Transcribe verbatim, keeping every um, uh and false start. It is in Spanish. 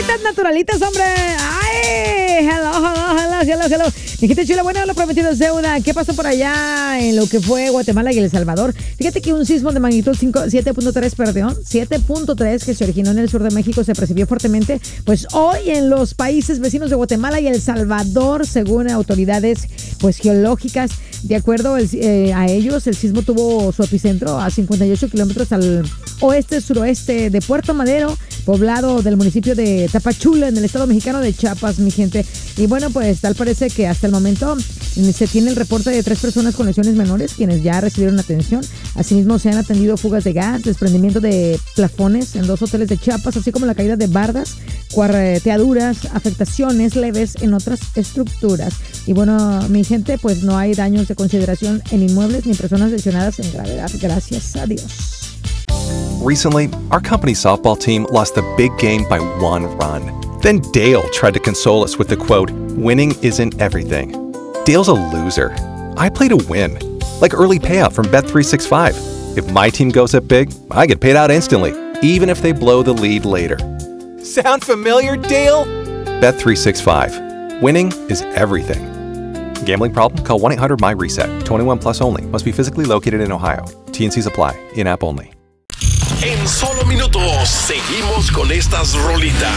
rolitas naturalitas, hombre. Ay, hello, hello, hello, hello, hello. Mi gente chula, bueno, lo prometido es deuda. ¿Qué pasó por allá en lo que fue Guatemala y El Salvador? Fíjate que un sismo de magnitud siete punto tres, perdón, siete punto tres que se originó en el sur de México se percibió fuertemente, pues hoy en los países vecinos de Guatemala y El Salvador, según autoridades pues geológicas. De acuerdo el, eh, a ellos, el sismo tuvo su epicentro a cincuenta y ocho kilómetros al oeste-suroeste de Puerto Madero, poblado del municipio de Tapachula, en el estado mexicano de Chiapas, mi gente. Y bueno, pues tal parece que hasta el momento se tiene el reporte de tres personas con lesiones menores, quienes ya recibieron atención. Asimismo, se han atendido fugas de gas, desprendimiento de plafones en dos hoteles de Chiapas, así como la caída de bardas, cuarteaduras, afectaciones leves en otras estructuras. Y bueno, mi gente, pues no hay daños de consideración en inmuebles ni personas lesionadas en gravedad. Gracias a Dios. Recently, our company softball team lost the big game by one run. Then Dale tried to console us with the quote, "Winning isn't everything." Dale's a loser. I play to win. Like early payout from Bet three sixty-five. If my team goes up big, I get paid out instantly, even if they blow the lead later. Sound familiar, Dale? Bet three sixty-five. Winning is everything. Gambling problem? Call one eight hundred M Y reset. twenty-one plus only. Must be physically located in Ohio. T N Cs apply. In-app only. En solo minutos, seguimos con estas rolitas.